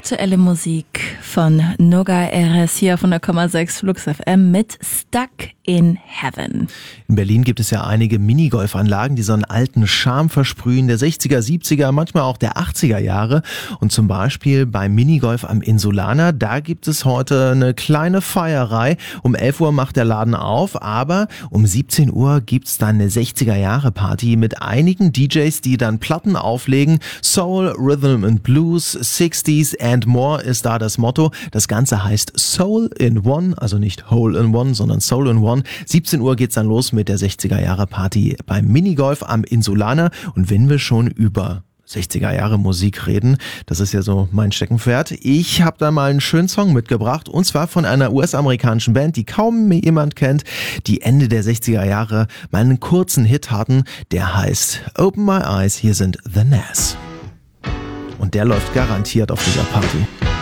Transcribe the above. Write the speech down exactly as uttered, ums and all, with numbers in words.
Aktuelle Musik von Noga Erez hier von der Komma sechs Flux F M mit Stuck in Heaven. In Berlin gibt es ja einige Minigolfanlagen, die so einen alten Charme versprühen, der sechziger, siebziger, manchmal auch der achtziger Jahre. Und zum Beispiel beim Minigolf am Insulaner, da gibt es heute eine kleine Feierei. Um elf Uhr macht der Laden auf, aber um siebzehn Uhr gibt's dann eine sechziger Jahre Party mit einigen D Js, die dann Platten auflegen. Soul, Rhythm and Blues, sixties and more ist da das Motto. Das Ganze heißt Soul in One, also nicht Hole in One, sondern Soul in One. siebzehn Uhr geht's dann los mit der sechziger Jahre Party beim Minigolf am Insulaner. Und wenn wir schon über sechziger Jahre Musik reden, das ist ja so mein Steckenpferd. Ich habe da mal einen schönen Song mitgebracht, und zwar von einer U S-amerikanischen Band, die kaum jemand kennt, die Ende der sechziger Jahre mal einen kurzen Hit hatten, der heißt Open My Eyes. Hier sind The Nas. Und der läuft garantiert auf dieser Party.